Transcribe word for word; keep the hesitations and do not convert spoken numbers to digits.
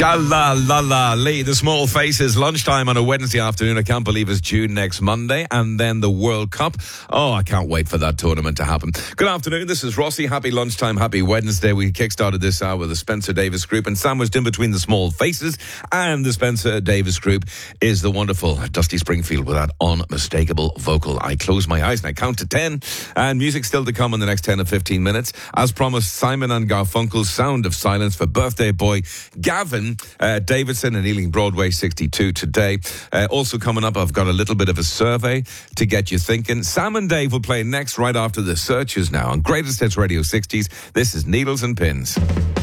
Sha-la-la-la-lee, the Small Faces, lunchtime on a Wednesday afternoon. I can't believe it's June next Monday. And then the World Cup. Oh, I can't wait for that tournament to happen. Good afternoon, this is Rossi. Happy lunchtime, happy Wednesday. We kick-started this hour with the Spencer Davis Group, and sandwiched in between the Small Faces and the Spencer Davis Group is the wonderful Dusty Springfield with that unmistakable vocal. I close my eyes and I count to ten, and music still to come in the next ten or fifteen minutes. As promised, Simon and Garfunkel's Sound of Silence for birthday boy Gavin uh, Davidson in Ealing Broadway sixty-two today. Uh, also coming up, I've got a little bit of a survey to get you thinking. Sam and Dave will play next right after the Searchers now on Greatest Hits Radio sixties. This is Needles and Pins.